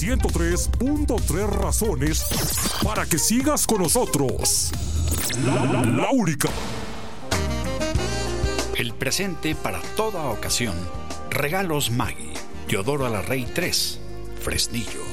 103.3 razones para que sigas con nosotros. La única. El presente para toda ocasión. Regalos Maggi. Teodoro Larrey 3, Fresnillo.